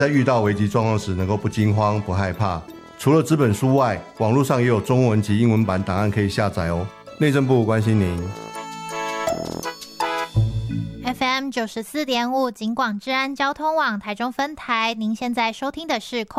在遇到危急状况时能够不惊慌不害怕。除了纸本书外，网络上也有中文及英文版档案可以下载哦。内政部关心您。 FM 94.5 警广治安交通网台中分台，您现在收听的是